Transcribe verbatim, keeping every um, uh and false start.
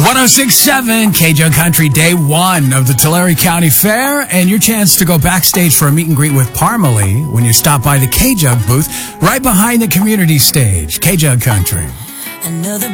ten sixty-seven K-Jug Country, day one of the Tulare County Fair, and your chance to go backstage for a meet and greet with Parmalee when you stop by the K-Jug booth right behind the community stage. K-Jug Country. Another